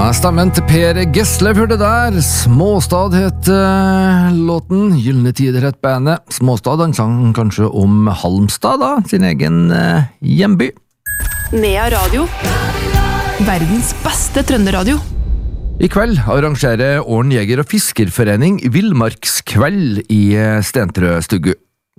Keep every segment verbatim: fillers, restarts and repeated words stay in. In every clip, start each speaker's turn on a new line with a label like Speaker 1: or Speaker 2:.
Speaker 1: Ja, stemmen til Per Gessle hørte der. Småstad het uh, låten, Gyllene tider het bandet. Småstad, han sang kanskje om Halmstad da, sin egen uh, hjemby.
Speaker 2: Nea Radio, verdens beste trønderadio.
Speaker 1: I kveld arrangerer Åren Jeger- og Fiskerforening Villmarkskveld i uh, Stentrø-stugu.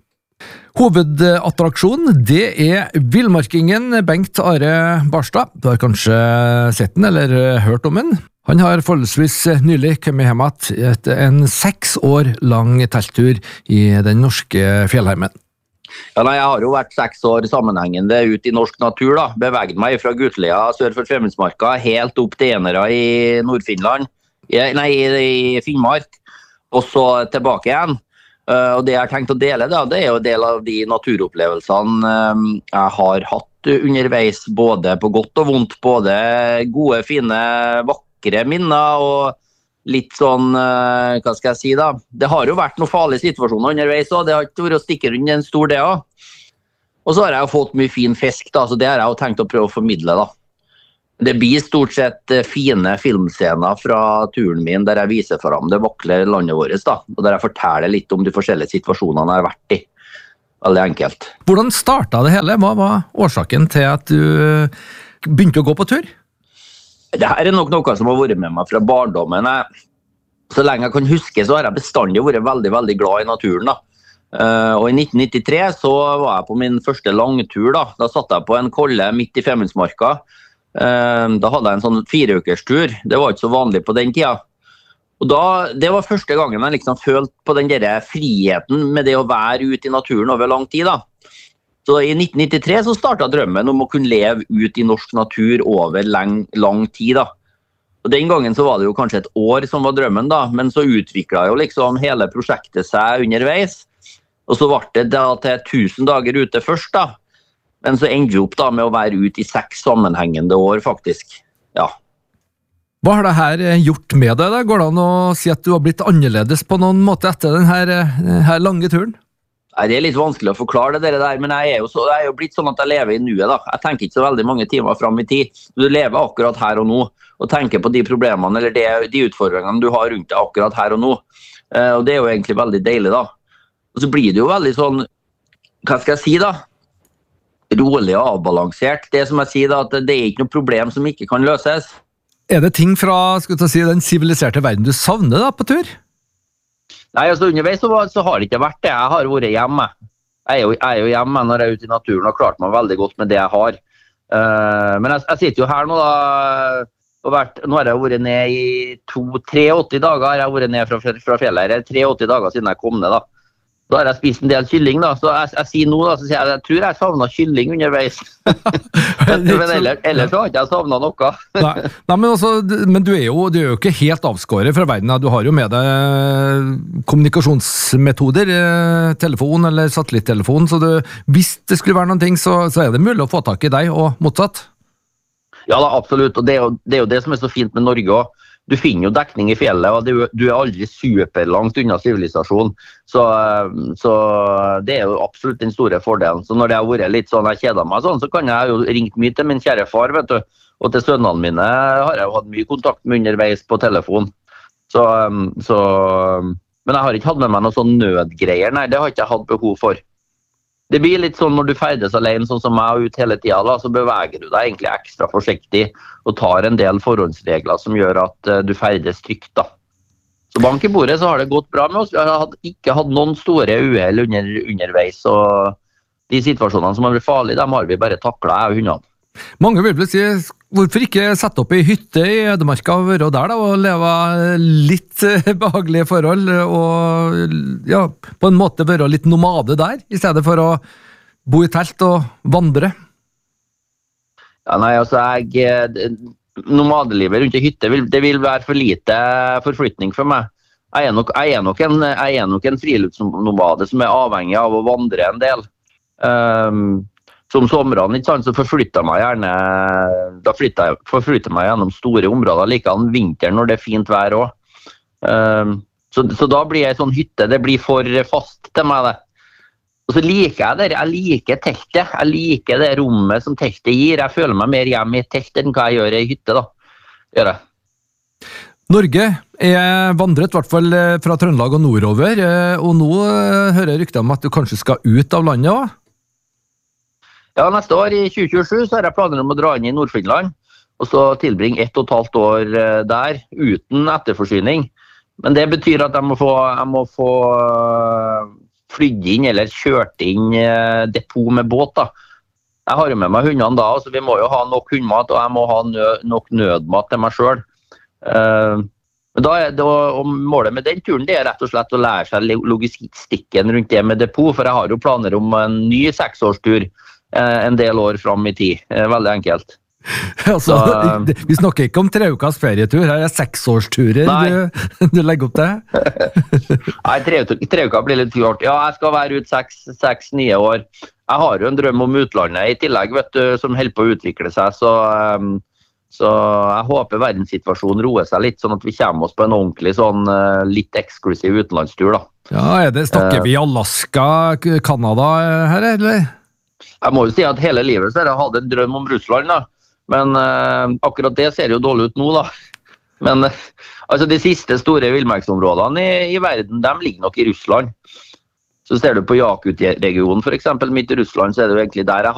Speaker 1: Hovedattraksjonen, det er villmarkingen Bengt Are Barstad. Du har kanskje sett den eller hørt om den. Han har forholdsvis nylig kommet hjem etter en seks år lang telttur i den norske fjellheimen.
Speaker 3: Ja, nei, jeg har jo vært seks år sammenhengende ut i norsk natur da. Beveget meg fra Gutlia sør for Femundsmarka helt opp til Enera i Nord-Finland, nei, i Finnmark, og så tilbake igjen. Uh, og det jeg har tenkt å dele da, det er jo en del av de naturopplevelsene um, jeg har hatt underveis, både på godt og vondt, både gode, fine, vakre minner og litt sånn, uh, hva skal jeg si da, det har jo vært noen farlige situasjoner underveis også, det har ikke vært å stikke rundt en stor del også. Og så har jeg jo fått mye fin fisk da, så det har jeg jo tenkt å prøve å formidle da. Det blir stort sett fine filmscener fra turen min der jeg viser fram det vakre landet vårt da, og der jeg forteller litt om de forskjellige situasjonene jeg har vært i. Veldig enkelt.
Speaker 1: Hvordan startet det hele? Hva var årsaken til at du begynte å gå på tur?
Speaker 3: Dette er nok noe som har vært med meg fra barndommen. Jeg, så lenge jeg kan huske så har jeg bestandig vært veldig, veldig glad i naturen da. Uh, og i nitten nittitre så var jeg på min første langtur da. Da satt jeg på en kolle midt i Femundsmarka. Da hadde jeg en sånn fireukerstur. Det var ikke så vanlig på den tida. Og da, det var første gangen jeg liksom følte på den der friheten med det å være ute i naturen over lang tid da. Så i nitten nittitre så startet drømmen om å kunne leve ut i norsk natur over lang, lang tid da. Og den gangen så var det jo kanskje et år som var drømmen da, men så utviklet jo liksom hele prosjektet seg underveis. Og så ble det da til tusen dager ute først da. Men så endte vi opp da med å være ute i seks sammenhengende år, faktisk. Ja.
Speaker 1: Hva har det her gjort med deg da? Går det an å si at du har blitt annerledes på noen måte etter denne her lange turen?
Speaker 3: Nei, det er litt vanskelig å forklare det der, men jeg er, jo så, jeg er jo blitt sånn at jeg lever i nuet da. Jeg tenker ikke så veldig mange timer frem i tid. Du lever akkurat her og nå, og tenker på de problemene eller de, de utfordringene du har rundt deg akkurat her og nå. Og det er jo egentlig veldig deilig da. Og så blir det jo veldig sånn, hva skal jeg si da? Rolig og avbalansert. Det som jeg sier da, at det er ikke noe problem som ikke kan løses.
Speaker 1: Er det ting fra, skal jeg si, den siviliserte verden du savner da på tur?
Speaker 3: Nei, altså underveis så, så har det ikke vært det. Jeg har vært hjemme. Jeg er jo, jeg er jo hjemme når jeg er ute i naturen og klart meg veldig godt med det jeg har. Uh, men jeg, jeg sitter jo her nå da, og vært, nå har jeg vært ned i to, åttitre dager, jeg har vært ned fra, fra fjellet her, åttitre dager siden jeg kom ned da. Da har jeg spist en del kylling da, så jeg, jeg sier nå da, så sier jeg, jeg tror jeg savnet kylling underveis. men ellers, ellers så har ikke jeg savnet noe.
Speaker 1: Nei, nei men, også, men du er, jo, du er jo ikke helt avskåret fra verden. Du har jo med deg kommunikasjonsmetoder, telefon eller satellittelefon, så du, hvis det skulle være noen ting, så, så er det mulig å få tak i deg og motsatt.
Speaker 3: Ja da, absolutt, og det er jo det, er jo det som er så fint med Norge også. Du finner jo dekning i fjellet, og du er aldri superlangt unna sivilisasjon. Så, så det er jo absolutt den store fordelen. Så når det har vært litt sånn, jeg kjeder meg sånn, så kan jeg jo ringt mye til min kjære far, vet du. Og til sønnene mine har jeg jo hatt mye kontakt med underveis på telefon. Så, så, men jeg har ikke hatt med meg noen sånn nødgreier, nei, det har ikke jeg hatt behov for. Det blir litt sånn når du ferdes alene, sånn som jeg er ute hele tiden, da, så beveger du deg egentlig ekstra forsiktig og tar en del forhåndsregler som gjør at uh, du ferdes trygt da. Så bank i bordet så har det gått bra med oss. Vi har hatt, ikke hatt noen store uhell under, underveis, og de situasjonene som har vært farlige, dem har vi bare taklet, jeg og hundene.
Speaker 1: Mange vil vel si, hvorfor ikke sette opp i hytte i Ødemarka og være der da, og leve litt behagelige forhold, og ja, på en måte være litt nomade der, i stedet for å bo i telt og vandre?
Speaker 3: Ja, nei, altså, jeg, nomadelivet rundt i hytte, det vil være for lite forflytning for meg. Jeg er nok, jeg er nok en, jeg er nok en friluftsnomade som er avhengig av å vandre en del. Um, Som somrene, ikke sant, så forflytter jeg meg gjerne, da flytter jeg, forflytter meg gjennom store områder, like an vinteren når det er fint vær også. Um, så, så da blir jeg sånn hytte, det blir for fast til meg det. Og så liker jeg det, jeg liker teltet, jeg liker det rommet som teltet gir, jeg føler meg mer hjemme i teltet enn hva jeg gjør i hytte da, gjør jeg.
Speaker 1: Norge er vandret, i hvert fall fra Trøndelag og nordover, og nå hører jeg rykter om at du kanskje skal ut av landet også?
Speaker 3: Ja, neste år i tjue tjuesju så har jeg planer om å dra inn i Nord-Finland, og så tilbringe ett og et halvt år der, uten etterforsyning. Men det betyr at jeg må få, jeg må få flydd inn eller kjørt inn depot med båt da. Jeg har jo med meg hundene da, så vi må jo ha nok hundmat, og jeg må ha nø, nok nødmat til meg selv. Uh, da er det, og målet med den turen det er rett og slett å lære seg logistikken rundt det med depot, for jeg har jo planer om en ny seksårstur uh, en del år frem i tid, uh, veldig enkelt.
Speaker 1: Altså, så, vi snakker ikke om tre ukers ferietur, her er seksårsturer du, du legger opp det.
Speaker 3: Nei, tre, tre uker blir litt klart. Ja, jeg skal være ut seks, seks, nye år. Jeg har jo en drøm om utlandet i tillegg, vet du, som holder på å utvikle seg, så, um, så jeg håper verdenssituasjonen roer seg litt, sånn at vi kommer oss på en ordentlig, sånn uh, litt eksklusiv utenlandstur da.
Speaker 1: Ja, er det, snakker uh, vi Alaska, Kanada her, eller?
Speaker 3: Jeg må jo si at hele livet så har jeg hatt en drøm om Russland da, men uh, akkurat det ser jo dårlig ut nå da. Men uh, altså de siste store villmarksområdene i, i verden, de ligger nok i Russland. Så ser du på Jakut-regionen for eksempel, midt i Russland, så er det jo egentlig der jeg